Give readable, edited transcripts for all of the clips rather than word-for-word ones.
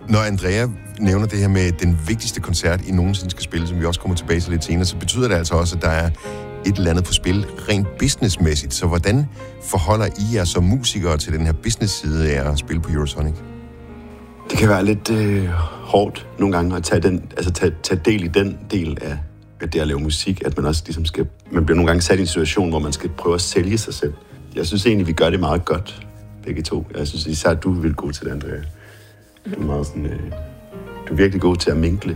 Når Andrea nævner det her med den vigtigste koncert, I nogensinde skal spille, som vi også kommer tilbage til lidt senere, så betyder det altså også, at der er et eller andet på spil rent businessmæssigt. Så hvordan forholder I jer som musikere til den her business-side af at spille på Eurosonic? Det kan være lidt hårdt nogle gange at tage del i den del af det at lave musik, at man også ligesom man bliver nogle gange sat i en situation, hvor man skal prøve at sælge sig selv. Jeg synes egentlig, vi gør det meget godt, begge to. Jeg synes især, at du er vildt god til det, Andrea. Du er meget sådan, du er virkelig god til at minkle.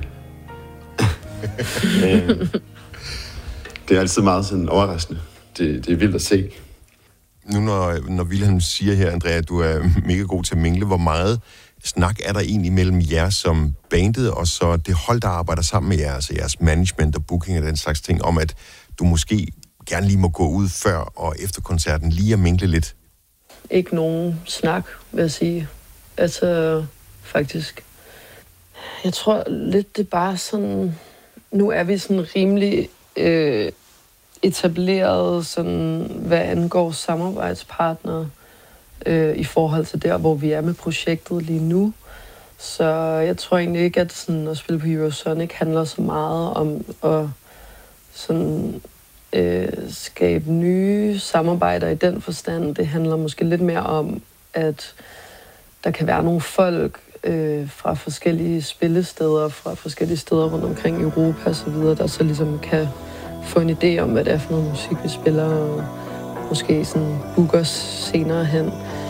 Det er altid meget sådan overraskende. Det er vildt at se. Nu når Wilhelm siger her, Andrea, at du er mega god til at mingle, hvor meget snak er der egentlig mellem jer som bandet, og så det hold, der arbejder sammen med jer, altså jeres management og booking og den slags ting, om at du måske gerne lige må gå ud før og efter koncerten lige at mingle lidt? Ikke nogen snak, vil jeg sige. Altså, faktisk. Jeg tror lidt, det er bare sådan... Nu er vi sådan rimelig etableret, sådan, hvad angår samarbejdspartnere, i forhold til der, hvor vi er med projektet lige nu. Så jeg tror egentlig ikke, at sådan, at spille på Eurosonic handler så meget om at sådan, skabe nye samarbejder i den forstand. Det handler måske lidt mere om, at der kan være nogle folk fra forskellige spillesteder, fra forskellige steder rundt omkring i Europa og så videre, der så ligesom kan få en idé om, hvad det er for noget musik, vi spiller, og måske sådan booke os senere hen.